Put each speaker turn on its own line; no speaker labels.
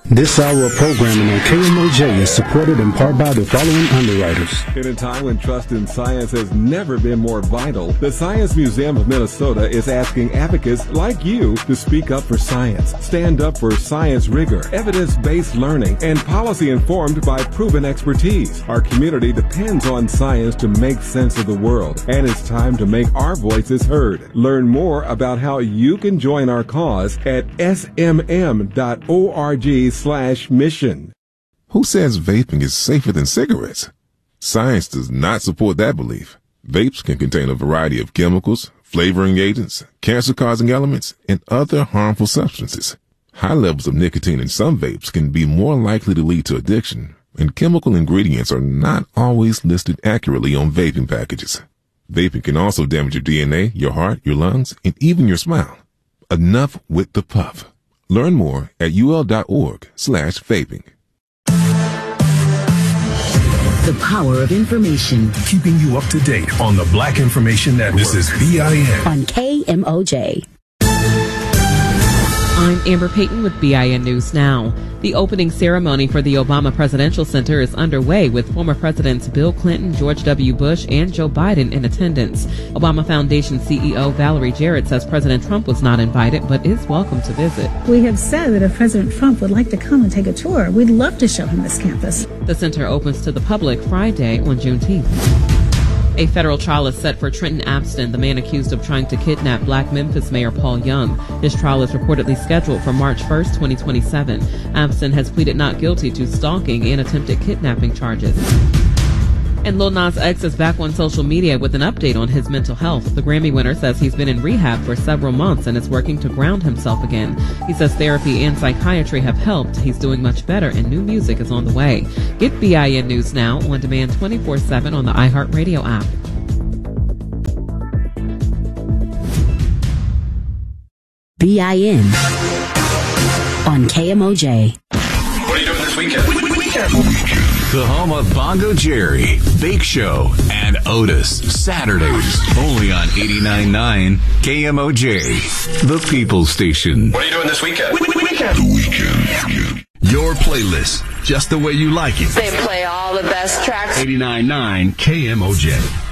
This hour of programming on KMOJ is supported in part by the following underwriters.
In a time when trust in science has never been more vital, the Science Museum of Minnesota is asking advocates like you to speak up for science, stand up for science rigor, evidence-based learning, and policy informed by proven expertise. Our community depends on science to make sense of the world, and it's time to make our voices heard. Learn more about how you can join our cause at smm.org/mission.
Who says vaping is safer than cigarettes? Science does not support that belief. Vapes can contain a variety of chemicals, flavoring agents, cancer-causing elements, and other harmful substances. High levels of nicotine in some vapes can be more likely to lead to addiction, and chemical ingredients are not always listed accurately on vaping packages. Vaping can also damage your DNA, your heart, your lungs, and even your smile. Enough with the puff. Learn more at ul.org/vaping.
The power of information.
Keeping you up to date on the Black Information Network. This is BIN.
On KMOJ.
I'm Amber Payton with BIN News Now. The opening ceremony for the Obama Presidential Center is underway with former Presidents Bill Clinton, George W. Bush, and Joe Biden in attendance. Obama Foundation CEO Valerie Jarrett says President Trump was not invited but is welcome to visit.
We have said that if President Trump would like to come and take a tour, we'd love to show him this campus.
The center opens to the public Friday on Juneteenth. A federal trial is set for Trenton Abston, the man accused of trying to kidnap Black Memphis Mayor Paul Young. His trial is reportedly scheduled for March 1st, 2027. Abston has pleaded not guilty to stalking and attempted kidnapping charges. And Lil Nas X is back on social media with an update on his mental health. The Grammy winner says he's been in rehab for several months and is working to ground himself again. He says therapy and psychiatry have helped. He's doing much better and new music is on the way. Get BIN News Now on demand 24/7 on the iHeartRadio app.
BIN on KMOJ.
What are you doing this weekend? The home of Bongo Jerry, Bake Show, and Otis. Saturdays, only on 89.9 KMOJ, the People's Station. What are you doing this weekend? The weekend. Your playlist, just the way you like it.
They play all the best tracks.
89.9 KMOJ.